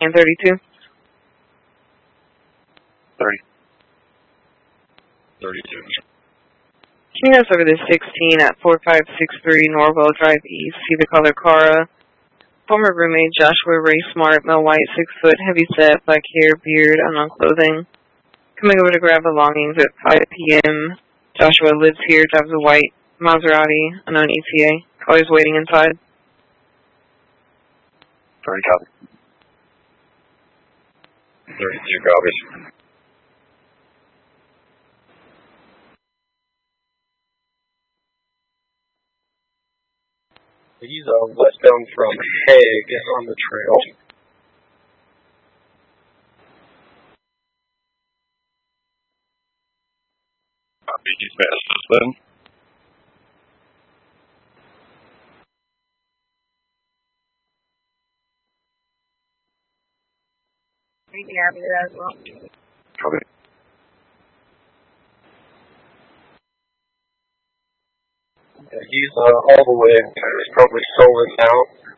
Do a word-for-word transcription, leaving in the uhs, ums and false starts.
And thirty-two. thirty. thirty-two. Can you guys over to sixteen at four five six three Norwell Drive East? See the color Cara. Former roommate Joshua Ray Smart, male white, six foot, heavy set, black hair, beard, unknown clothing. Coming over to grab belongings at five p.m. Joshua lives here, drives a white Maserati, unknown E T A. Always waiting inside. thirty copies. thirty-two copies. He's uh, westbound from Hague on the trail. Copy, he's fast then. Yeah, as well. Copy. Yeah, he's uh, all the way. He's probably stolen out.